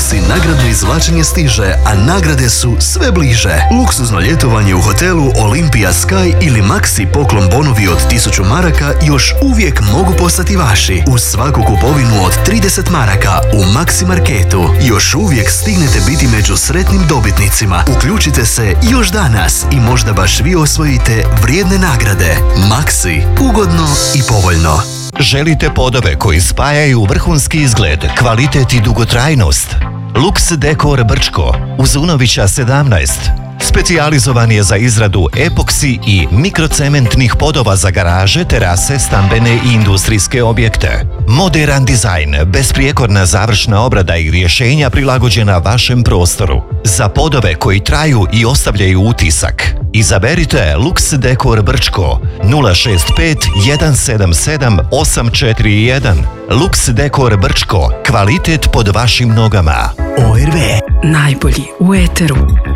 Maxi nagradno izvlačenje stiže, a nagrade su sve bliže. Luksuzno ljetovanje u hotelu Olympia Sky ili Maxi poklon bonovi od 1000 maraka još uvijek mogu postati vaši. Uz svaku kupovinu od 30 maraka u Maxi Marketu još uvijek stignete biti među sretnim dobitnicima. Uključite se još danas i možda baš vi osvojite vrijedne nagrade. Maxi, ugodno i povoljno. Želite podove koji spajaju vrhunski izgled, kvalitet i dugotrajnost? Lux Dekor Brčko, uz Unovića 17. Specijalizovan je za izradu epoksi i mikrocementnih podova za garaže, terase, stambene i industrijske objekte. Moderan dizajn, besprijekorna završna obrada i rješenja prilagođena vašem prostoru. Za podove koji traju i ostavljaju utisak, izaberite Lux Dekor Brčko 065 177 841. Lux Dekor Brčko, kvalitet pod vašim nogama. ORV, najbolji u eteru.